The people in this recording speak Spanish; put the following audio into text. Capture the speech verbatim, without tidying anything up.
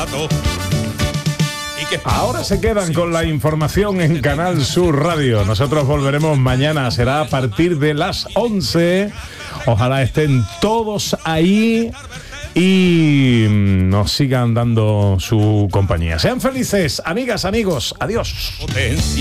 Ahora se quedan con la información en Canal Sur Radio. Nosotros volveremos mañana, será a partir de las once. Ojalá estén todos ahí y nos sigan dando su compañía. Sean felices, amigas, amigos. Adiós.